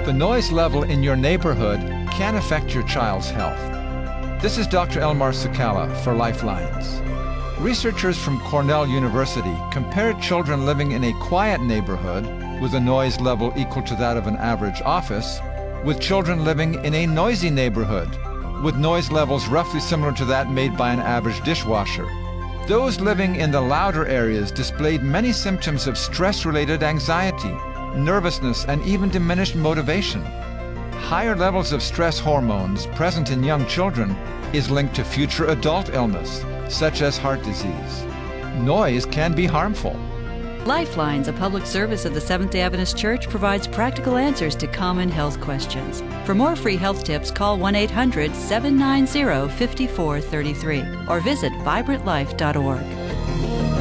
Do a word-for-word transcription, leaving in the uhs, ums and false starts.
The noise level in your neighborhood can affect your child's health. This is Doctor Elmar Sakala for Lifelines. Researchers from Cornell University compared children living in a quiet neighborhood with a noise level equal to that of an average office with children living in a noisy neighborhood with noise levels roughly similar to that made by an average dishwasher. Those living in the louder areas displayed many symptoms of stress-related anxiety, nervousness, and even diminished motivation. Higher levels of stress hormones present in young children is linked to future adult illness, such as heart disease. Noise can be harmful. Lifelines, a public service of the Seventh-day Adventist Church, provides practical answers to common health questions. For more free health tips, call one eight hundred, seven nine zero, five four three three or visit vibrant life dot org.